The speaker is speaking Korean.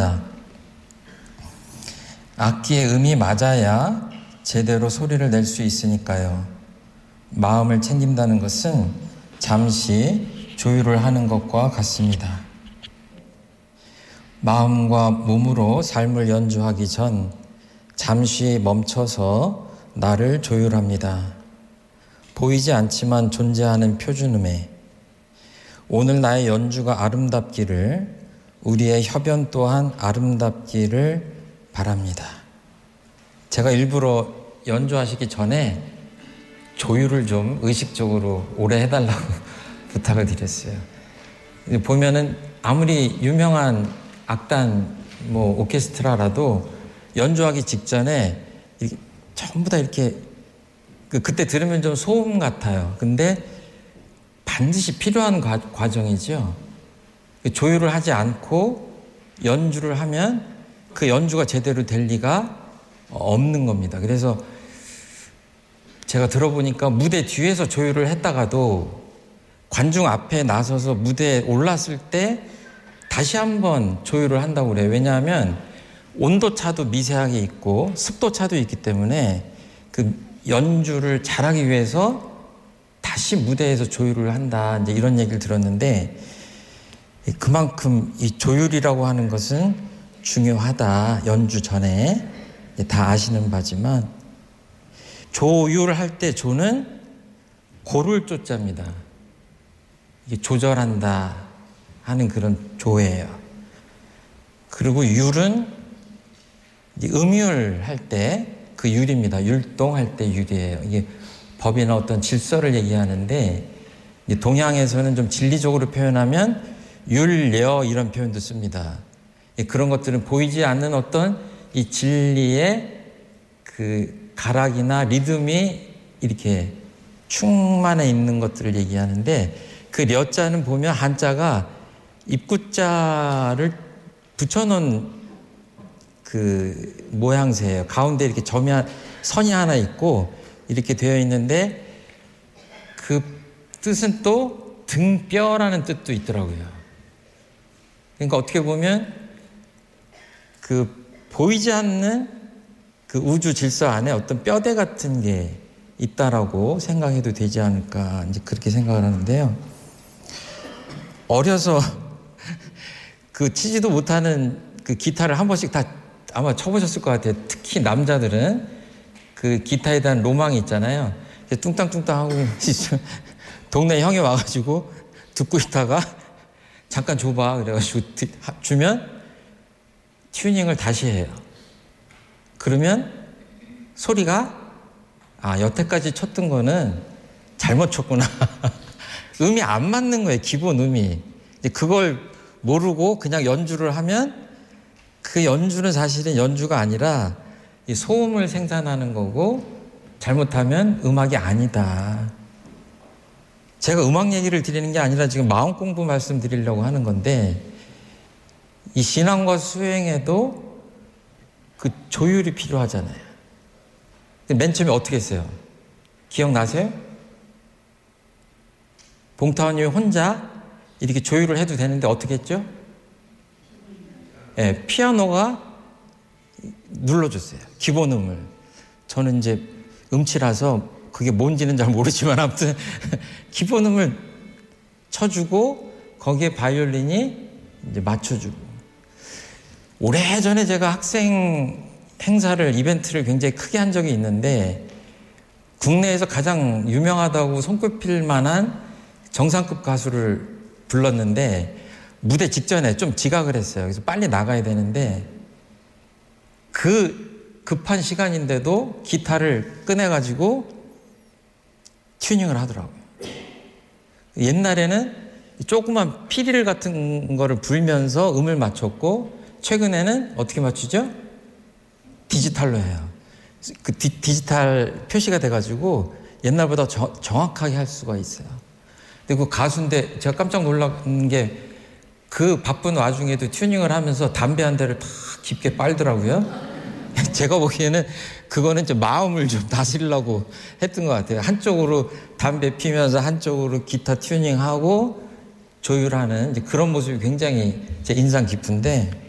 기도합니다. 악기의 음이 맞아야 제대로 소리를 낼 수 있으니까요. 마음을 챙긴다는 것은 잠시 조율을 하는 것과 같습니다. 마음과 몸으로 삶을 연주하기 전 잠시 멈춰서 나를 조율합니다. 보이지 않지만 존재하는 표준음에 오늘 나의 연주가 아름답기를, 우리의 협연 또한 아름답기를 바랍니다. 제가 일부러 연주하시기 전에 조율을 좀 의식적으로 오래 해달라고 부탁을 드렸어요. 보면은 아무리 유명한 악단, 오케스트라라도 연주하기 직전에 이렇게 전부 다 이렇게 그때 들으면 좀 소음 같아요. 근데 반드시 필요한 과정이죠. 조율을 하지 않고 연주를 하면 그 연주가 제대로 될 리가 없는 겁니다. 그래서 제가 들어보니까 무대 뒤에서 조율을 했다가도 관중 앞에 나서서 무대에 올랐을 때 다시 한번 조율을 한다고 그래요. 왜냐하면 온도차도 미세하게 있고 습도차도 있기 때문에 그 연주를 잘하기 위해서 다시 무대에서 조율을 한다, 이제 이런 얘기를 들었는데, 그만큼 이 조율이라고 하는 것은 중요하다. 연주 전에 다 아시는 바지만, 조율할 때 조는 고를 조자입니다. 이게 조절한다 하는 그런 조예요. 그리고 율은 음율할 때 그 율입니다. 율동할 때 율이에요. 이게 법이나 어떤 질서를 얘기하는데, 동양에서는 좀 진리적으로 표현하면 율려 이런 표현도 씁니다. 그런 것들은 보이지 않는 어떤 이 진리의 그 가락이나 리듬이 이렇게 충만해 있는 것들을 얘기하는데, 그 려자는 보면 한자가 입구자를 붙여놓은 그 모양새예요. 가운데 이렇게 선이 하나 있고 이렇게 되어 있는데, 그 뜻은 또 등뼈라는 뜻도 있더라고요. 그러니까 어떻게 보면 그 보이지 않는 그 우주 질서 안에 어떤 뼈대 같은 게 있다라고 생각해도 되지 않을까, 이제 그렇게 생각을 하는데요. 어려서 그 치지도 못하는 그 기타를 한 번씩 다 아마 쳐보셨을 것 같아요. 특히 남자들은 그 기타에 대한 로망이 있잖아요. 뚱땅뚱땅 하고 동네 형이 와가지고 듣고 있다가 잠깐 줘봐 그래가지고 주면 튜닝을 다시 해요. 그러면 소리가 여태까지 쳤던 거는 잘못 쳤구나. 음이 안 맞는 거예요. 기본 음이. 이제 그걸 모르고 그냥 연주를 하면 그 연주는 사실은 연주가 아니라 이 소음을 생산하는 거고, 잘못하면 음악이 아니다. 제가 음악 얘기를 드리는 게 아니라 지금 마음 공부 말씀드리려고 하는 건데, 이 신앙과 수행에도 그 조율이 필요하잖아요. 맨 처음에 어떻게 했어요? 기억나세요? 봉타원님이 혼자 이렇게 조율을 해도 되는데 어떻게 했죠? 피아노가 눌러줬어요. 기본 음을. 저는 이제 음치라서 그게 뭔지는 잘 모르지만 아무튼 기본 음을 쳐주고 거기에 바이올린이 이제 맞춰주고. 오래전에 제가 학생 이벤트를 굉장히 크게 한 적이 있는데, 국내에서 가장 유명하다고 손꼽힐 만한 정상급 가수를 불렀는데, 무대 직전에 좀 지각을 했어요. 그래서 빨리 나가야 되는데, 그 급한 시간인데도 기타를 꺼내가지고 튜닝을 하더라고요. 옛날에는 조그만 피리를 같은 거를 불면서 음을 맞췄고, 최근에는 어떻게 맞추죠? 디지털로 해요. 그 디지털 표시가 돼가지고 옛날보다 정확하게 할 수가 있어요. 근데 그 가수인데 제가 깜짝 놀란 게, 그 바쁜 와중에도 튜닝을 하면서 담배 한 대를 다 깊게 빨더라고요. 제가 보기에는 그거는 좀 마음을 좀 다스리려고 했던 것 같아요. 한쪽으로 담배 피면서 한쪽으로 기타 튜닝하고 조율하는 이제 그런 모습이 굉장히 제 인상 깊은데,